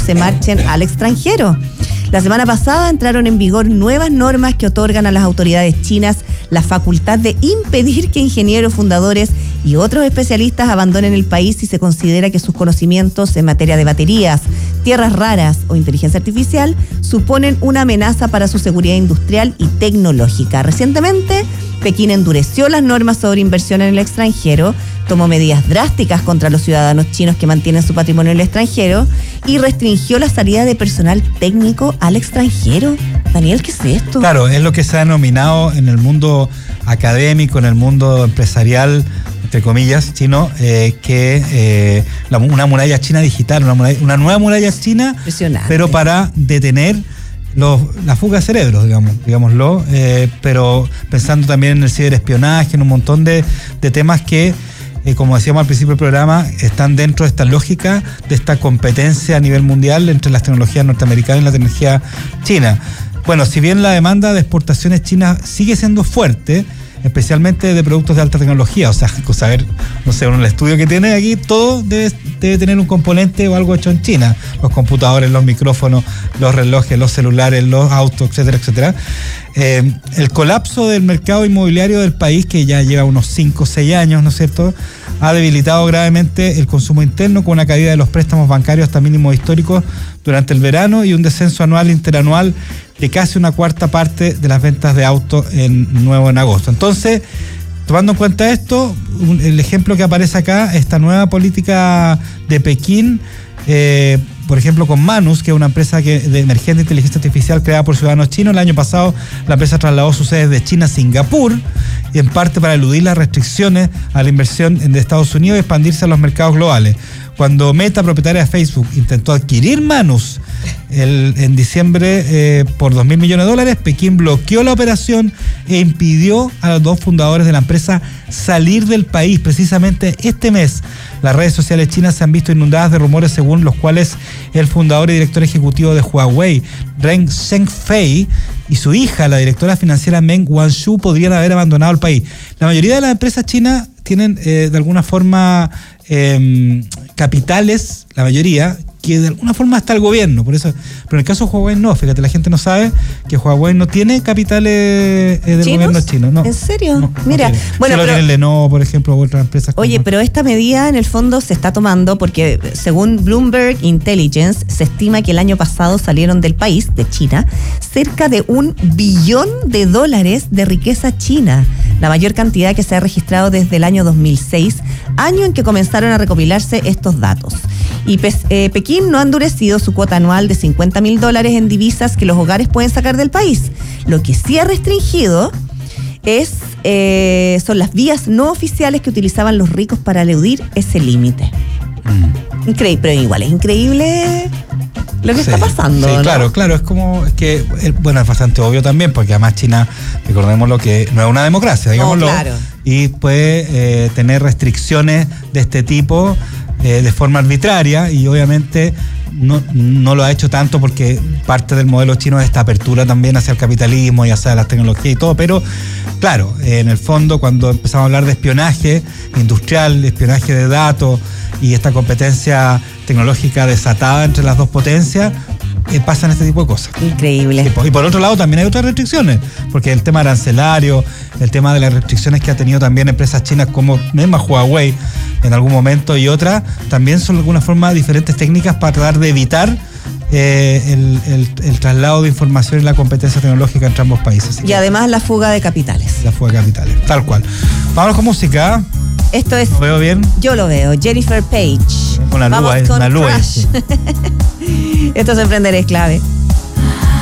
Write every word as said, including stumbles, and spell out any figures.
se marchen al extranjero. La semana pasada entraron en vigor nuevas normas que otorgan a las autoridades chinas la facultad de impedir que ingenieros, fundadores y otros especialistas abandonen el país si se considera que sus conocimientos en materia de baterías, tierras raras o inteligencia artificial suponen una amenaza para su seguridad industrial y tecnológica. Recientemente, Pekín endureció las normas sobre inversión en el extranjero, tomó medidas drásticas contra los ciudadanos chinos que mantienen su patrimonio en el extranjero y restringió la salida de personal técnico al extranjero. Daniel, ¿qué es esto? Claro, es lo que se ha denominado en el mundo académico, en el mundo empresarial, entre comillas, chino, eh, que eh, la, una muralla china digital, una, muralla, una nueva muralla china, pero para detener los, la fuga de cerebros, digamos, digámoslo, eh, pero pensando también en el ciberespionaje, en un montón de, de temas que, eh, como decíamos al principio del programa, están dentro de esta lógica, de esta competencia a nivel mundial entre las tecnologías norteamericanas y la tecnología china. Bueno, si bien la demanda de exportaciones chinas sigue siendo fuerte, especialmente de productos de alta tecnología, o sea, saber, no sé, en el estudio que tiene aquí, todo debe, debe tener un componente o algo hecho en China, los computadores, los micrófonos, los relojes, los celulares, los autos, etcétera, etcétera. Eh, el colapso del mercado inmobiliario del país, que ya lleva unos cinco o seis años, ¿no es cierto?, ha debilitado gravemente el consumo interno con una caída de los préstamos bancarios hasta mínimos históricos durante el verano y un descenso anual interanual de casi una cuarta parte de las ventas de autos en nuevo en agosto. Entonces, tomando en cuenta esto, un, el ejemplo que aparece acá, esta nueva política de Pekín, eh, por ejemplo, con Manus, que es una empresa que, de emergente inteligencia artificial creada por ciudadanos chinos. El año pasado la empresa trasladó su sede de China a Singapur, y en parte para eludir las restricciones a la inversión de Estados Unidos y expandirse a los mercados globales. Cuando Meta, propietaria de Facebook, intentó adquirir Manus el, en diciembre eh, por dos mil millones de dólares, Pekín bloqueó la operación e impidió a los dos fundadores de la empresa salir del país. Precisamente este mes, las redes sociales chinas se han visto inundadas de rumores según los cuales el fundador y director ejecutivo de Huawei, Ren Zhengfei, y su hija, la directora financiera Meng Wanzhou, podrían haber abandonado el país. La mayoría de las empresas chinas tienen eh, de alguna forma eh, capitales, la mayoría, que de alguna forma está el gobierno, por eso, pero en el caso de Huawei no, fíjate, la gente no sabe que Huawei no tiene capitales eh, del ¿Chinos? Gobierno chino, no. ¿En serio? No, Mira, no bueno, solo pero tiene Lenovo, por ejemplo, u otras empresas. Oye, como... pero esta medida en el fondo se está tomando porque según Bloomberg Intelligence se estima que el año pasado salieron del país, de China, cerca de un billón de dólares de riqueza china, la mayor cantidad que se ha registrado desde el año dos mil seis, año en que comenzaron a recopilarse estos datos. Y Pe- eh, Pekín no ha endurecido su cuota anual de cincuenta mil dólares en divisas que los hogares pueden sacar del país. Lo que sí ha restringido es eh, son las vías no oficiales que utilizaban los ricos para eludir ese límite. Mm. Increíble, pero igual es increíble lo que sí, está pasando. Sí, ¿no? claro, claro, es como es que, bueno, es bastante obvio también, porque además China, recordémoslo, que no es una democracia, digámoslo, no, claro. Y puede eh, tener restricciones de este tipo eh, de forma arbitraria, y obviamente no, no lo ha hecho tanto porque parte del modelo chino es esta apertura también hacia el capitalismo y hacia las tecnologías y todo, pero claro, eh, en el fondo cuando empezamos a hablar de espionaje industrial, de espionaje de datos y esta competencia tecnológica desatada entre las dos potencias, eh, pasan este tipo de cosas. Increíble. Y por, y por otro lado también hay otras restricciones, porque el tema arancelario, el tema de las restricciones que ha tenido también empresas chinas como misma Huawei en algún momento y otras, también son de alguna forma diferentes técnicas para tratar de evitar eh, el, el, el traslado de información y la competencia tecnológica entre ambos países. Y además la fuga de capitales. La fuga de capitales, tal cual. Vámonos con música. Esto es... ¿Lo veo bien? Yo lo veo. Jennifer Page. Una lúa, Vamos es con una lúa. Crash. Esto es Emprender es Clave.